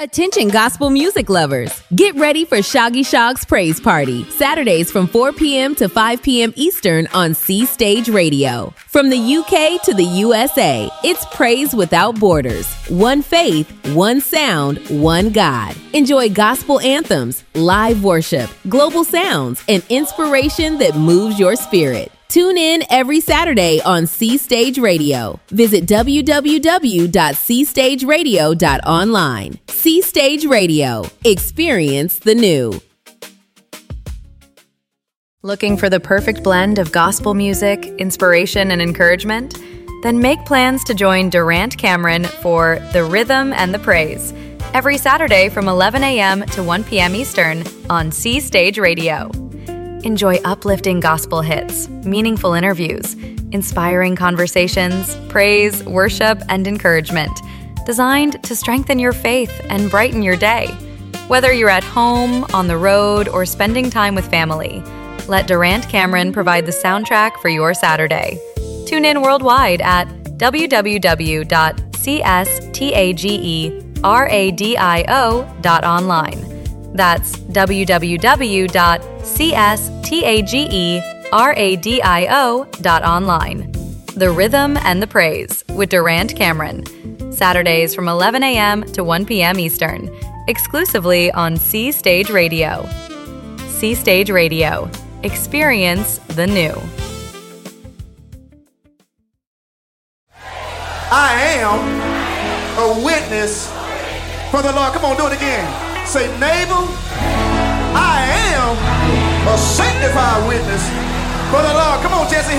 Attention gospel music lovers. Get ready for Shoggy Shog's Praise Party, Saturdays from 4 p.m. to 5 p.m. Eastern on C Stage Radio. From the UK to the USA, it's Praise Without Borders. One faith, one sound, one God. Enjoy gospel anthems, live worship, global sounds, and inspiration that moves your spirit. Tune in every Saturday on C Stage Radio. Visit www.cstageradio.online. C Stage Radio. Experience the new. Looking for the perfect blend of gospel music, inspiration, and encouragement? Then make plans to join Durant Cameron for The Rhythm and the Praise every Saturday from 11 a.m. to 1 p.m. Eastern on C Stage Radio. Enjoy uplifting gospel hits, meaningful interviews, inspiring conversations, praise, worship, and encouragement, designed to strengthen your faith and brighten your day. Whether you're at home, on the road, or spending time with family, let Durant Cameron provide the soundtrack for your Saturday. Tune in worldwide at www.cstageradio.online. That's www.cstageradio.online. The Rhythm and the Praise with Durant Cameron. Saturdays from 11 a.m. to 1 p.m. Eastern. Exclusively on C Stage Radio. C Stage Radio. Experience the new. I am a witness for the Lord. Come on, do it again. Say, neighbor, I am a sanctified witness for the Lord. Come on, Jesse.